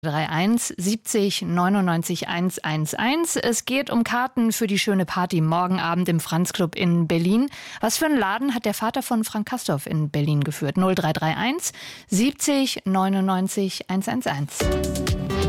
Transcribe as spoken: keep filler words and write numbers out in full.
drei eins siebzig neunundneunzig hundertelf. Es geht um Karten für die schöne Party morgen Abend im Franz-Club in Berlin. Was für einen Laden hat der Vater von Frank Castorf in Berlin geführt? null drei drei eins siebzig neunundneunzig hundertelf.